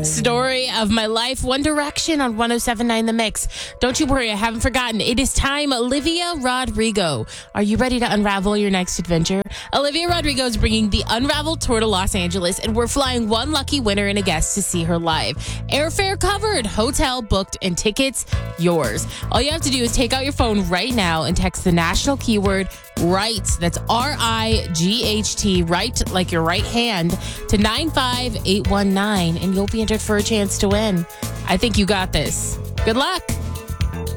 Story of my life, One Direction on 107.9 The Mix. Don't you worry, I haven't forgotten. It is time, Olivia Rodrigo. Are you ready to unravel your next adventure? Olivia Rodrigo is bringing the Unravel Tour to Los Angeles, and we're flying one lucky winner and a guest to see her live. Airfare covered, hotel booked, and tickets yours. All you have to do is take out your phone right now and text the national keyword RIGHT. That's RIGHT, right like your right hand, to 95819, and you'll be entered for a chance to win. I think you got this. Good luck.